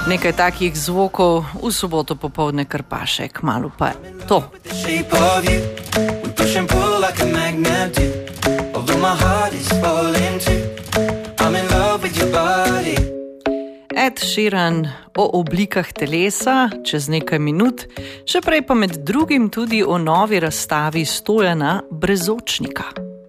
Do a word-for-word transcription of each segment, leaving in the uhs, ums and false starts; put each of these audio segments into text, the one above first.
Nekaj takih zvokov v soboto popoldne Krpaše, kmalu pa to. Ed Sheeran o oblikah telesa čez nekaj minut, še prej pa med drugim tudi o novi razstavi Stojana Brezočnika.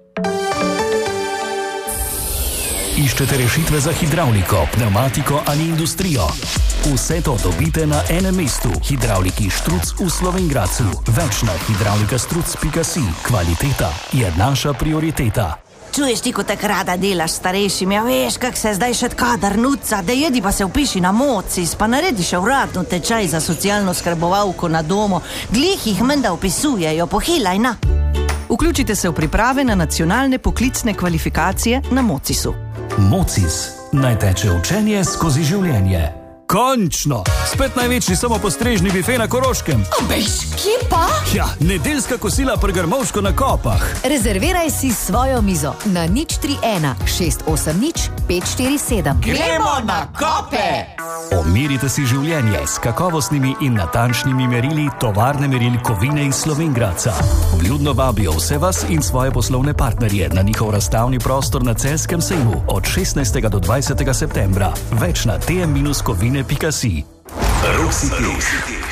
Iščete rešitve za hidravliko, pneumatiko ali industrijo? Vse to dobite na enem mestu. Hidravliki Štruc v Slovenj Gradcu. Več na hidravlikastruc pika si. Kvaliteta je naša prioriteta. Čuješ ti, ko tako rada delaš starejšim, ja veš, kak se zdaj še kadar nuca, da jedi pa se upiši na Mocis, pa naredi še uradno tečaj za socialno skrbovalko na domu. Glih jih menda upisujejo, pohilaj na. Vključite se v priprave na nacionalne poklicne kvalifikacije na Mocisu. Mocis. Naj teče učenje skozi življenje. Končno! Spet največji samopostrežni bife na Koroškem. Abejš, kje pa? Ja, nedeljska kosila pri Grmovško na Kopah. Rezerviraj si svojo mizo na nič tri ena šest osem nič pet štiri sedem. Gremo na Kope! Omirite si življenje s kakovostnimi in natančnimi merili tovarne meril Kovine iz Slovenj Gradca. Vljudno vabijo vse vas in svoje poslovne partnerje na njihov razstavni prostor na Celjskem sejmu od šestnajstega do dvajsetega septembra. Več na t m kovine pika si. Rositeh.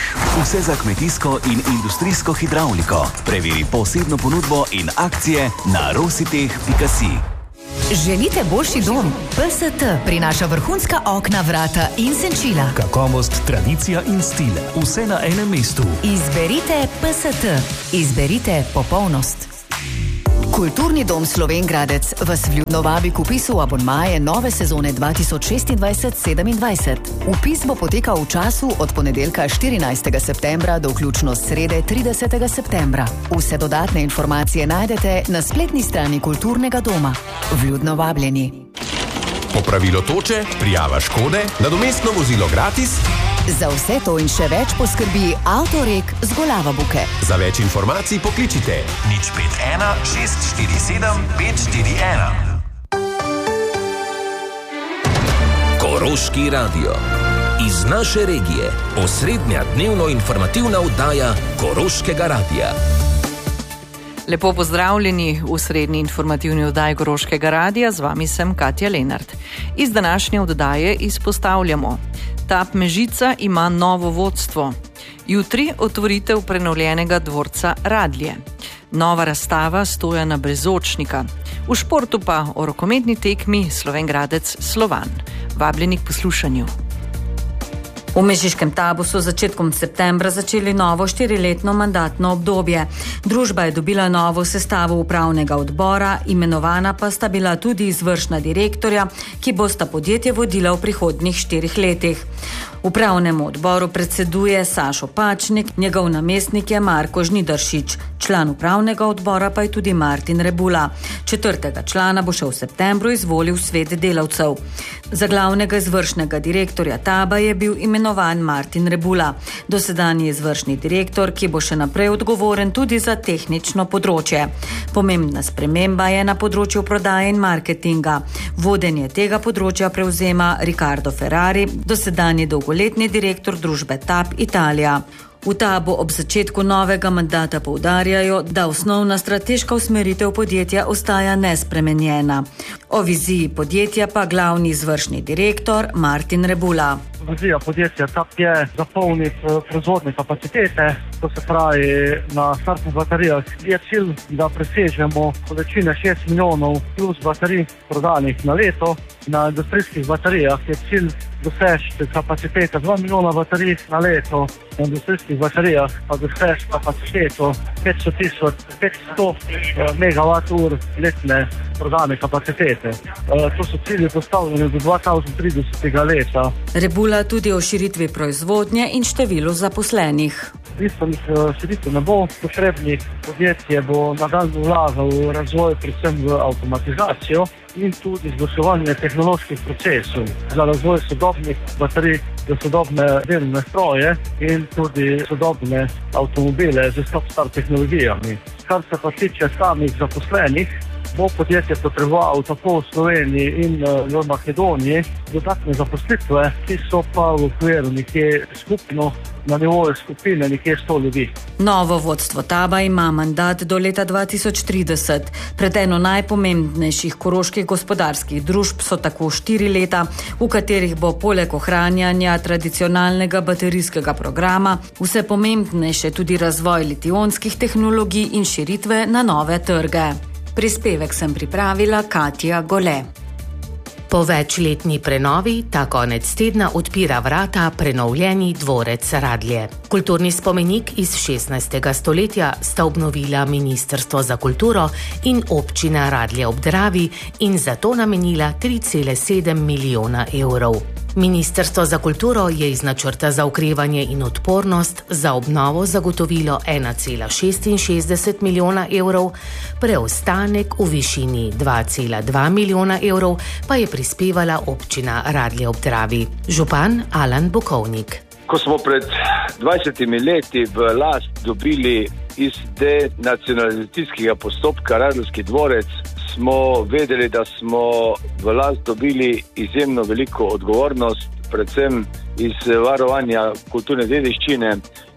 Vse za kmetijsko in industrijsko hidravliko. Preveri posebno ponudbo in akcije na rositeh pika si. Želite boljši dom? P S T prinaša vrhunska okna, vrata in senčila. Kakovost, tradicija in stil. Vse na enem mestu. Izberite P S T. Izberite popolnost. Kulturni dom Slovenj Gradec vas vljudno vabi k vpisu abonmaje nove sezone dva tisoč šestindvajset sedemindvajset. Vpis bo potekal v času od ponedeljka štirinajstega septembra do vključno srede tridesetega septembra. Vse dodatne informacije najdete na spletni strani kulturnega doma. Vljudno vabljeni. Popravilo toče, prijava škode, nadomestno vozilo gratis. Za vse to in še več poskrbi Avtorek z Golava Buke. Za več informacij pokličite nič pet ena šest štiri sedem pet štiri ena. Koroški radio. Iz naše regije. Osrednja dnevno informativna oddaja Koroškega radia. Lepo pozdravljeni v srednji informativni oddaji Koroškega radia, z vami sem Katja Lenart. Iz današnje oddaje izpostavljamo: Tap Mežica ima novo vodstvo. Jutri otvoritev prenovljenega dvorca Radlje. Nova razstava Stojana Brezočnika. V športu pa o rokometni tekmi Slovenj Gradec Slovan. Vabljeni k poslušanju. V Mežiškem Tabu so začetkom septembra začeli novo štiriletno mandatno obdobje. Družba je dobila novo sestavo upravnega odbora, imenovana pa sta bila tudi izvršna direktorja, ki bosta podjetje vodila v prihodnjih štirih letih. Upravnemu odboru predseduje Sašo Pačnik, njegov namestnik je Marko Žnidaršič, član upravnega odbora pa je tudi Martin Rebula. Četrtega člana bo še v septembru izvolil svet delavcev. Za glavnega izvršnega direktorja Taba je bil imenovan Martin Rebula, dosedanji izvršni direktor, ki bo še naprej odgovoren tudi za tehnično področje. Pomembna sprememba je na področju prodaje in marketinga. Vodenje tega področja prevzema Riccardo Ferrari, dosedanji dolgoletni direktor družbe Tab Italija. V Tabu ob začetku novega mandata poudarjajo, da osnovna strateška usmeritev podjetja ostaja nespremenjena. O viziji podjetja pa glavni izvršni direktor Martin Rebula. Vizija podjetja Tab je zapolniti proizvodne kapacitete, to se pravi na startnih baterijah. Je cilj, da presežemo količine šest milijonov plus baterij prodanih na leto. Na industrijskih baterijah je cilj dosežiti kapacitete dva milijona baterij na leto. Na industrijskih baterijah pa dosež kapaciteto petsto tisoč petsto megavat ur letne prodane kapacitete. To so cilji postavljeni do dva tisoč tridesetega leta. Rebula tudi o širitvi proizvodnje in številu zaposlenih. Bistvenih širitev ne bo potrebnih. Podjetje bo nadaljnje vlagalo v razvoj, predvsem v avtomatizacijo in tudi izboljševanje tehnoloških procesov za razvoj sodobnih baterij, za sodobne delne stroje in tudi sodobne avtomobile z stop-start tehnologijami. Kar se pa tiče samih zaposlenih, bo podjetje potrebovalo tako v Sloveniji in v Makedoniji dodatne zaposlitve, ki so pa v okviru nekje skupno na nivoju skupine nekje sto ljudi. Novo vodstvo Taba ima mandat do leta dva tisoč trideset. Pred eno najpomembnejših koroških gospodarskih družb so tako štiri leta, v katerih bo poleg ohranjanja tradicionalnega baterijskega programa vse pomembnejše tudi razvoj litionskih tehnologij in širitve na nove trge. Prispevek sem pripravila Katja Gole. Po večletni prenovi ta konec tedna odpira vrata prenovljeni dvorec Radlje. Kulturni spomenik iz šestnajstega stoletja sta obnovila Ministrstvo za kulturo in občina Radlje ob Dravi in za to namenila tri cele sedem milijona evrov. Ministrstvo za kulturo je iz načrta za okrevanje in odpornost za obnovo zagotovilo ena cela šestinšestdeset milijona evrov, preostanek v višini dva cela dva milijona evrov pa je prispevala občina Radlje ob Dravi. Župan Alan Bokovnik. Ko smo pred dvajsetimi leti v last dobili iz denacionalizacijskega postopka Radljski dvorec, smo vedeli, da smo v last dobili izjemno veliko odgovornost, predvsem iz varovanja kulturne dediščine,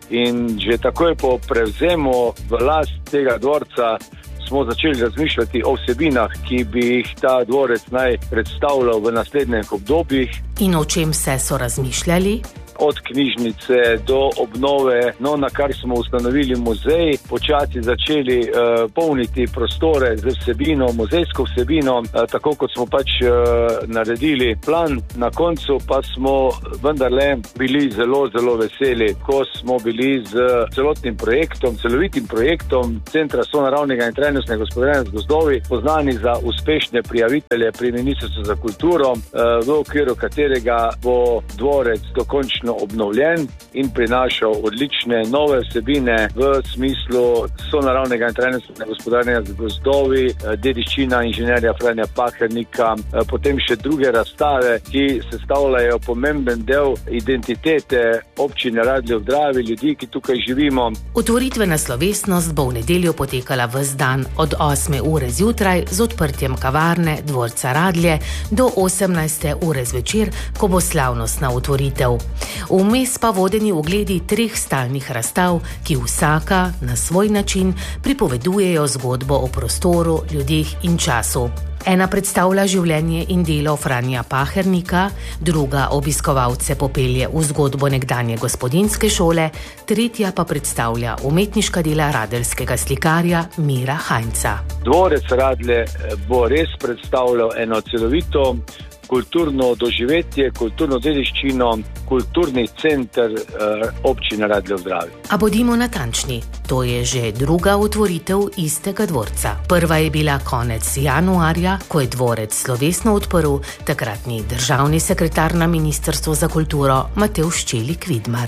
in že takoj po prevzemu v last tega dvorca smo začeli razmišljati o vsebinah, ki bi jih ta dvorec naj predstavljal v naslednjih obdobjih. In o čem se so razmišljali? Od knjižnice do obnove, no, na kar smo ustanovili muzej, počasi začeli uh, polniti prostore z vsebino, muzejsko vsebino, uh, tako kot smo pač uh, naredili plan. Na koncu pa smo vendarle bili zelo, zelo veseli, ko smo bili z celotnim projektom, celovitim projektom Centra sonaravnega in trajnostnega gospodarjenja z gozdovi, poznani za uspešne prijavitelje pri Ministrstvu za kulturo, uh, v okviru katerega bo dvorec dokončno obnovljen in prinašal odlične nove vsebine v smislu sonaravnega in trajnostnega gospodarjenja z gozdovi, dediščina inženirja Franja Pahernika, potem še druge razstave, ki sestavljajo pomemben del identitete občine Radlje ob Dravi, ljudi, ki tukaj živimo. Otvoritvena slovesnost bo v nedeljo potekala ves dan od osme ure zjutraj z odprtjem kavarne dvorca Radlje do osemnajste ure zvečer, ko bo slavnostna otvoritev. Vmes pa vodeni ogledi treh stalnih razstav, ki vsaka na svoj način pripovedujejo zgodbo o prostoru, ljudeh in času. Ena predstavlja življenje in delo Franja Pahernika, druga obiskovalce popelje v zgodbo nekdanje gospodinjske šole, tretja pa predstavlja umetniška dela radeljskega slikarja Mira Hajnca. Dvorec Radlje bo res predstavljal eno celovito kulturno doživetje, kulturno dediščino, kulturni center uh, občine Radlje ob Dravi. A bodimo natančni, to je že druga otvoritev istega dvorca. Prva je bila konec januarja, ko je dvorec slovesno odprl takratni državni sekretar na Ministrstvu za kulturo Matevž Čelik Vidmar.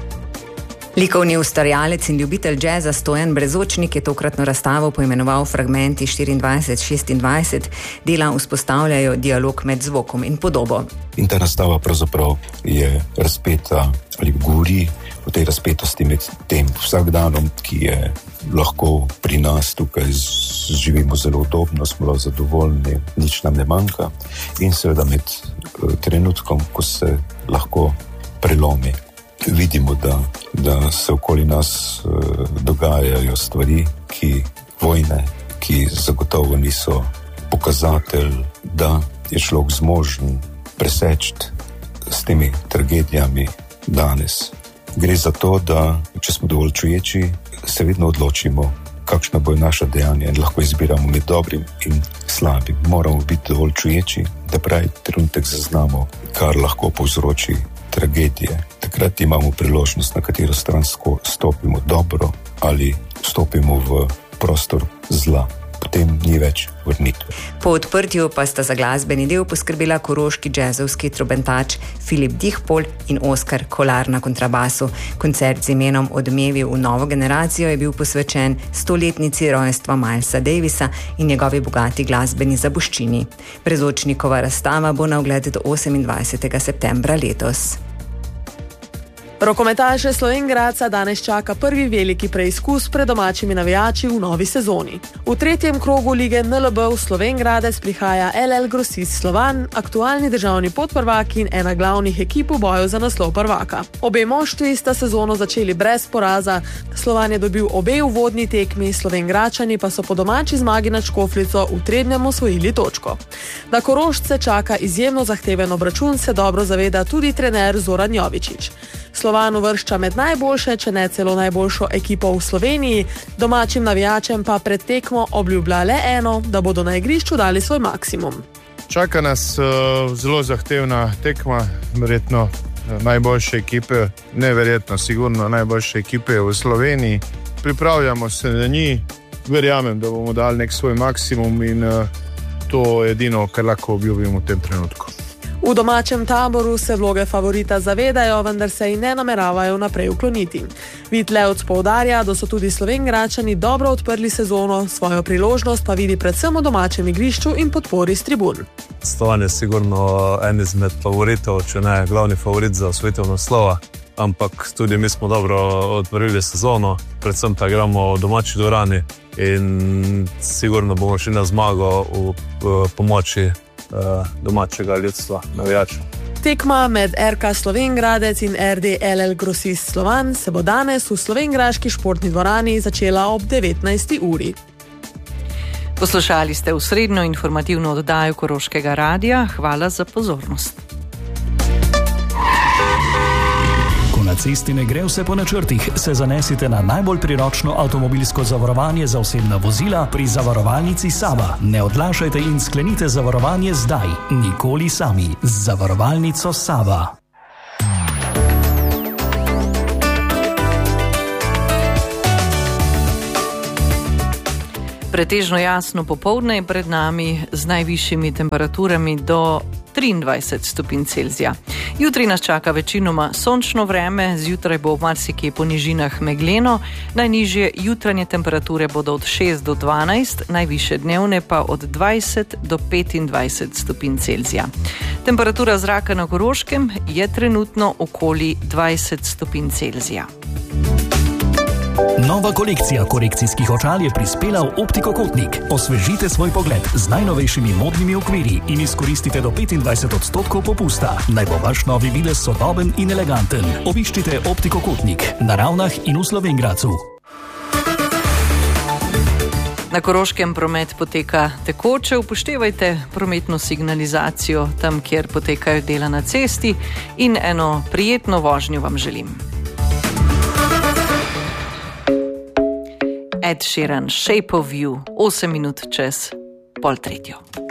Likovni ustvarjalec in ljubitelj džeza Stojan Brezočnik je tokratno razstavo poimenoval Fragmenti štiriindvajset šestindvajset. Dela vzpostavljajo dialog med zvokom in podobo. In ta razstava pravzaprav je razpeta ali govori o tej razpetosti med tem vsakdanom, ki je lahko pri nas tukaj živimo zelo udobno, smo zadovoljni, nič nam ne manjka, in seveda med uh, trenutkom, ko se lahko prelomi. Vidimo, da, da se okoli nas uh, dogajajo stvari, ki vojne, ki zagotovo niso pokazatelj, da je človek zmožen preseči s temi tragedijami danes. Gre za to, da če smo dovolj čuječi, se vedno odločimo, kakšna bo naša dejanja, in lahko izbiramo med dobrim in slabim. Moramo biti dovolj čuječi, da pravi trenutek zaznamo, kar lahko povzroči tragedije. Takrat imamo priložnost, na katero stran stopimo dobro ali stopimo v prostor zla. Potem ni več vrnitve. Po odprtju pa sta za glasbeni del poskrbela koroški džezovski trobentač Filip Dihpol in Oskar Kolar na kontrabasu. Koncert z imenom Odmevi v novo generacijo je bil posvečen stoletnici rojstva Milesa Davisa in njegovi bogati glasbeni zapuščini. Brezočnikova razstava bo na ogled do osemindvajsetega septembra letos. Rokometaše Slovenj Gradca danes čaka prvi veliki preizkus pred domačimi navijači v novi sezoni. V tretjem krogu lige N L B v Slovenj Gradec prihaja L L Grosist Slovan, aktualni državni podprvaki in ena glavnih ekip v boju za naslov prvaka. Obe moštvi sta sezono začeli brez poraza. Slovan je dobil obe uvodni tekmi, Slovenj Gradčani pa so po domači zmagi nad Škofljico v tretjem osvojili točko. Da Korošce čaka izjemno zahteven obračun, se dobro zaveda tudi trener Zoran Jovičić. Slovan uvršča med najboljše, če ne celo najboljšo ekipo v Sloveniji, domačim navijačem pa pred tekmo obljublja le eno, da bodo na igrišču dali svoj maksimum. Čaka nas uh, zelo zahtevna tekma, verjetno uh, najboljše ekipe, neverjetno, sigurno najboljše ekipe v Sloveniji. Pripravljamo se na njih, verjamem, da bomo dali nek svoj maksimum in uh, to je edino, kar lahko obljubimo v tem trenutku. V domačem taboru se vloge favorita zavedajo, vendar se ji ne nameravajo naprej ukloniti. Vid Levc poudarja, da so tudi Slovenj Gradčani dobro odprli sezono, svojo priložnost pa vidi predvsem v domačem igrišču in podpori s tribun. Slovan je sigurno en izmed favoritov, če ne glavni favorit za osvojitev naslova, ampak tudi mi smo dobro odprli sezono, predvsem pa igramo v domači dvorani in sigurno bomo šli na zmago v, v pomoči domačega ljudstva, navijačev. Tekma med R K Slovenj Gradec in R D L L Grosist Slovan se bo danes v slovenjgraški športni dvorani začela ob devetnajsti uri. Poslušali ste osrednjo informativno oddajo Koroškega radia. Hvala za pozornost. Na cesti ne gre vse po načrtih, se zanesite na najbolj priročno avtomobilsko zavarovanje za osebna vozila pri zavarovalnici Sava. Ne odlašajte in sklenite zavarovanje zdaj, nikoli sami. Z zavarovalnico Sava. Pretežno jasno popoldne je pred nami z najvišjimi temperaturami do triindvajset stopinj Celzija. Jutri nas čaka večinoma sončno vreme, zjutraj bo v marsikje po nižinah megleno, najnižje jutranje temperature bodo od šest do dvanajst, najvišje dnevne pa od dvajset do petindvajset stopinj Celzija. Temperatura zraka na Koroškem je trenutno okoli dvajset stopinj Celzija. Nova kolekcija korekcijskih očal je prispela v Optiko Kotnik. Osvežite svoj pogled z najnovejšimi modnimi okvirji in izkoristite do petindvajset odstotkov popusta. Naj bo vaš novi videz sodoben in eleganten. Obiščite Optiko Kotnik na Ravnah in v Slovenj Gradcu. Na Koroškem promet poteka tekoče, upoštevajte prometno signalizacijo tam, kjer potekajo dela na cesti in eno prijetno vožnjo vam želim. Ed Sheeran, Shape of You, osem minut čez pol tretjo.